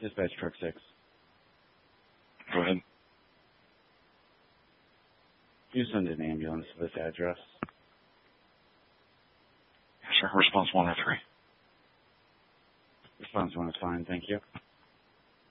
Dispatch truck 6. Go ahead. You send an ambulance to this address. Yes, sir. Response 103. Response 1 is fine, thank you.